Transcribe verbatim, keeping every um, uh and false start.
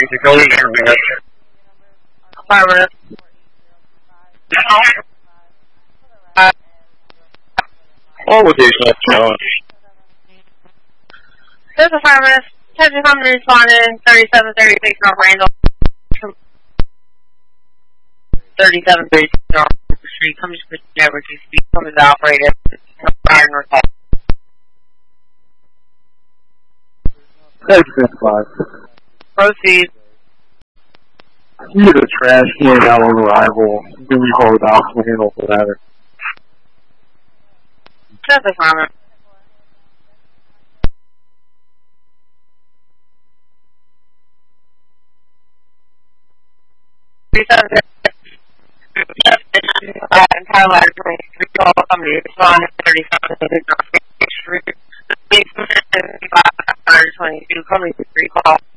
Dakota Airman. Affirmative. Uh, What would you say, John? this is affirmative. Texas Company responding, thirty-seven thirty-six North Randall. thirty-seven thirty-six North Street. Come to switch over to speed. Come to the operator. Fire and recall. Texas five. Proceed. You get a trash can out on arrival. Give me hold off to handle for that. Just affirmative. thirty-seven uh, entire ladder twenty-three call company responding thirty-seven thirty-six North Street. twenty-two company three call.